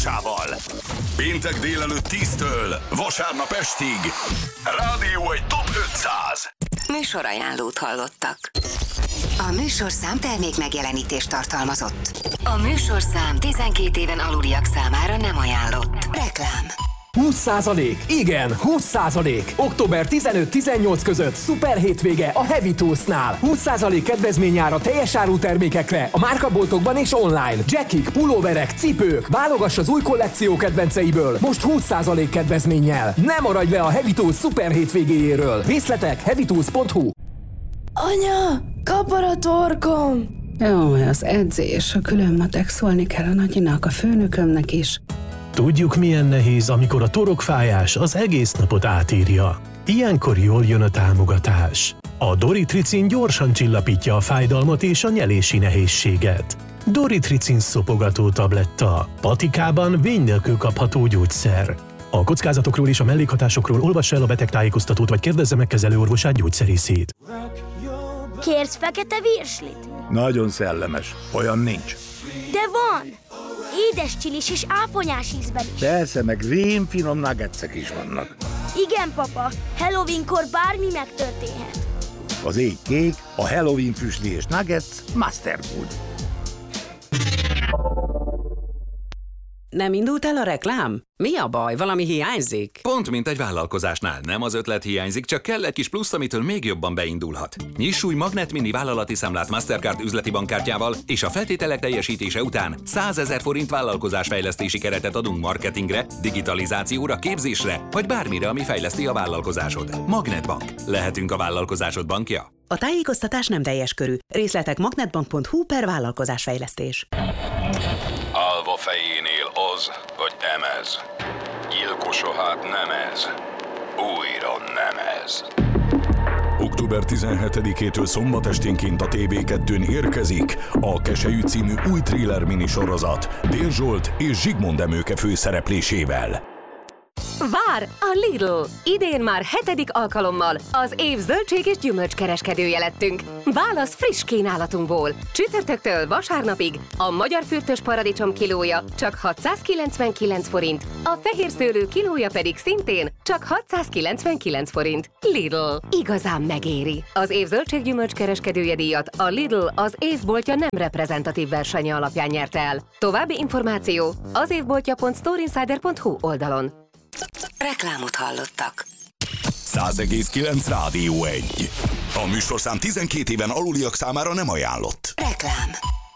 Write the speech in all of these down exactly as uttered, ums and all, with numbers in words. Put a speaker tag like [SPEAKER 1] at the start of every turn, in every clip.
[SPEAKER 1] fővállásával. Péntek délelőtt tíztől vasárnap estig. Rádió egy top ötszáz.
[SPEAKER 2] Műsorajánlót hallottak. A műsorszám termék megjelenítést tartalmazott. A műsorszám tizenkét éven aluliak számára nem ajánlott. Reklám.
[SPEAKER 3] húsz százalék, igen, húsz százalék. október tizenöt-tizennyolc között szuper hétvége a Heavy Toolsnál. húsz százalék kedvezményára teljes áru termékekre a márkaboltokban és online. Jackik, pulóverek, cipők. Válogass az új kollekció kedvenceiből. Most húsz százalék kedvezménnyel. Ne maradj le a Heavy Tools szuper hétvégéjéről. Részletek heavy tools pont hu.
[SPEAKER 4] Anya, kapar a torkom!
[SPEAKER 5] Jó, az edzés, a különmatek, szólni kell a nagyinak, a főnökömnek is.
[SPEAKER 6] Tudjuk, milyen nehéz, amikor a torokfájás az egész napot átírja. Ilyenkor jól jön a támogatás. A Doritricin gyorsan csillapítja a fájdalmat és a nyelési nehézséget. Doritricin szopogató tabletta. Patikában vény nélkül kapható gyógyszer. A kockázatokról és a mellékhatásokról olvass el a betegtájékoztatót, vagy kérdezze meg kezelőorvosát, gyógyszerészét.
[SPEAKER 7] Kérsz fekete virslit?
[SPEAKER 8] Nagyon szellemes. Olyan nincs.
[SPEAKER 7] De van! Édes csilis és áfonyás ízben is.
[SPEAKER 8] Persze, meg rémfinom nuggetsek is vannak.
[SPEAKER 7] Igen, papa. Halloweenkor bármi megtörténhet.
[SPEAKER 8] Az ég kék, a Halloween füstli és nuggets Master Food.
[SPEAKER 9] Nem indult el a reklám? Mi a baj? Valami hiányzik?
[SPEAKER 10] Pont mint egy vállalkozásnál. Nem az ötlet hiányzik, csak kell egy kis plusz, amitől még jobban beindulhat. Nyiss új Magnet Mini vállalati számlát Mastercard üzleti bankkártyával, és a feltételek teljesítése után százezer forint vállalkozásfejlesztési keretet adunk marketingre, digitalizációra, képzésre, vagy bármire, ami fejleszti a vállalkozásod. Magnetbank. Lehetünk a vállalkozásod bankja?
[SPEAKER 9] A tájékoztatás nem teljes körű. Részletek magnetbank pont hu per vállalkozásfejlesztés.
[SPEAKER 1] Alva fejénél az, vagy emez. Gyilkosa hát nem ez. Újra nem ez. október tizenhetedikétől szombat esténként a té vé kettőn érkezik a Keselyű című új thriller minisorozat Dél Zsolt és Zsigmond Emőke főszereplésével.
[SPEAKER 11] Vár a Lidl! Idén már hetedik alkalommal az év zöldség és gyümölcskereskedője lettünk. Válasz friss kínálatunkból. Csütörtöktől vasárnapig a magyar fürtös paradicsom kilója csak hatszázkilencvenkilenc forint, a fehér szőlő kilója pedig szintén csak hatszázkilencvenkilenc forint. Lidl. Igazán megéri. Az év zöldség gyümölcskereskedője díjat a Lidl az évboltja nem reprezentatív versenye alapján nyerte el. További információ az évboltja pont storeinsider pont hu oldalon.
[SPEAKER 2] Reklámot hallottak.
[SPEAKER 1] száz egész kilenc Rádió egy. A műsorszám tizenkét éven aluliak számára nem ajánlott.
[SPEAKER 2] Reklám.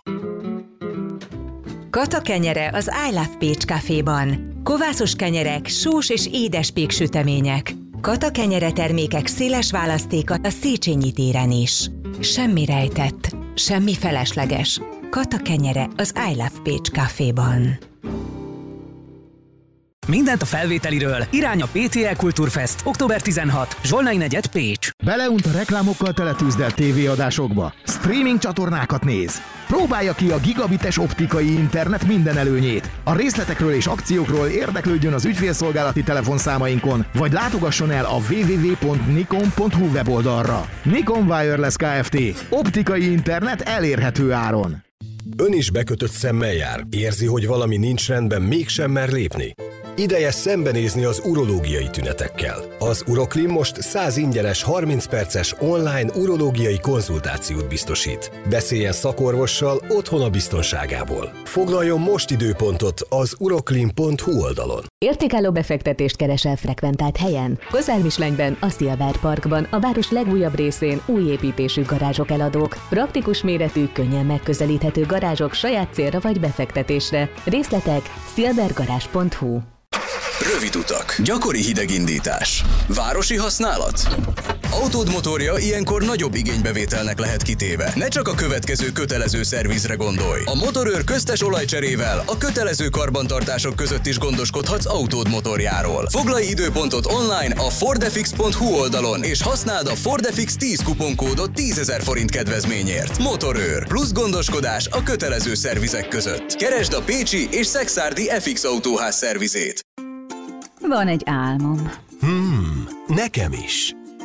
[SPEAKER 12] Kata kenyere az I Love Pécs Caféban. Kovászos kenyerek, sós és édes péksütemények. Kata kenyere termékek széles választéka a Széchenyi téren is. Semmi rejtett, semmi felesleges. Kata kenyere az I Love Pécs Caféban.
[SPEAKER 13] Mindent a felvételiről. Irány a pé té el Kultúrfest. október tizenhatodika. Zsolnai negyed, Pécs.
[SPEAKER 14] Beleunt a reklámokkal teletűzdelt tévéadásokba. Streaming csatornákat néz. Próbálja ki a gigabites optikai internet minden előnyét. A részletekről és akciókról érdeklődjön az ügyfélszolgálati telefonszámainkon, vagy látogasson el a double-u double-u double-u pont nikon pont hu weboldalra. Nikon Wireless Kft. Optikai internet elérhető áron.
[SPEAKER 15] Ön is bekötött szemmel jár. Érzi, hogy valami nincs rendben, mégsem mer lépni. Ideje szembenézni az urológiai tünetekkel. Az Uroklim most száz ingyenes harminc perces online urológiai konzultációt biztosít. Beszéljen szakorvossal otthon a biztonságából. Foglaljon most időpontot az uroklim pont hu oldalon.
[SPEAKER 16] Értékálló befektetést keresel frekventált helyen? Kozármislenyben, a Silver Parkban, a város legújabb részén új építésű garázsok eladók. Praktikus méretű, könnyen megközelíthető garázsok saját célra vagy befektetésre. Részletek silvergarázs pont hu.
[SPEAKER 17] Rövid utak, gyakori hidegindítás, városi használat. Autód motorja ilyenkor nagyobb igénybevételnek lehet kitéve. Ne csak a következő kötelező szervizre gondolj. A Motorőr köztes olajcserével a kötelező karbantartások között is gondoskodhatsz autód motorjáról. Foglalj időpontot online a fordefix pont hu oldalon, és használd a Fordefix tíz kuponkódot tízezer forint kedvezményért. Motorőr. Plusz gondoskodás a kötelező szervizek között. Keresd a pécsi és szekszárdi ef iksz autóház szervizét.
[SPEAKER 18] Van egy álmom.
[SPEAKER 15] Hmm, nekem is.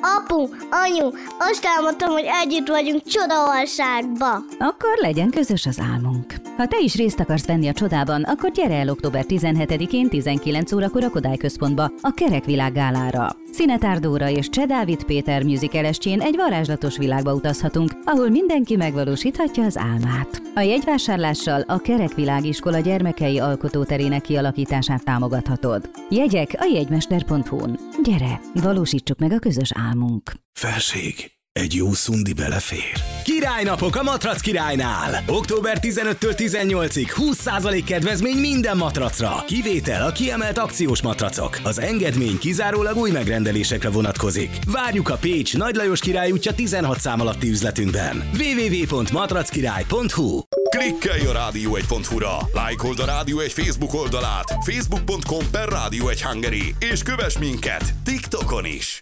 [SPEAKER 7] Apu, anyu, azt álmodtam, hogy együtt vagyunk csodaországba.
[SPEAKER 18] Akkor legyen közös az álmunk. Ha te is részt akarsz venni a csodában, akkor gyere el október tizenhetedikén tizenkilenc órakor a Kodály Központba, a Kerekvilág gálára. Szinetár Dóra és Cseh Dávid Péter musicalestjén egy varázslatos világba utazhatunk, ahol mindenki megvalósíthatja az álmát. A jegyvásárlással a Kerekvilág iskola gyermekei alkotóterének kialakítását támogathatod. Jegyek a jegymester pont hu-n. Gyere, valósítsuk meg a közös álmunk.
[SPEAKER 19] Felség, egy jó szundi belefér. Királynapok a Matrac Királynál! október tizenötödikétől tizennyolcadikáig húsz százalék kedvezmény minden matracra. Kivétel a kiemelt akciós matracok. Az engedmény kizárólag új megrendelésekre vonatkozik. Várjuk a Pécs Nagy Lajos Király útja tizenhat szám alatti üzletünkben. double-u double-u double-u pont matrackirály pont hu.
[SPEAKER 1] Klikkelj a rádió egy pont hu-ra, lájkold a Rádió egy Facebook oldalát, facebook pont com per rádió egy hungary, és kövess minket TikTokon is.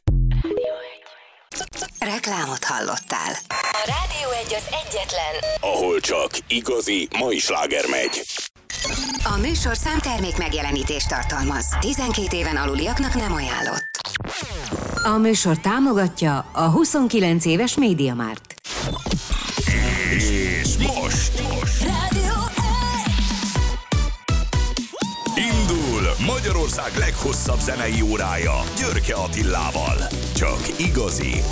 [SPEAKER 2] Reklámot hallottál.
[SPEAKER 20] A Rádió egy az egyetlen,
[SPEAKER 1] ahol csak igazi mai sláger megy.
[SPEAKER 2] A műsorszám termék megjelenítést tartalmaz. tizenkét éven aluliaknak nem ajánlott. A műsor támogatja a huszonkilenc éves MediaMarkt.
[SPEAKER 1] És most, most.
[SPEAKER 20] Rádió
[SPEAKER 1] Indul Magyarország leghosszabb zenei órája Györke Attilával. Csak igazi,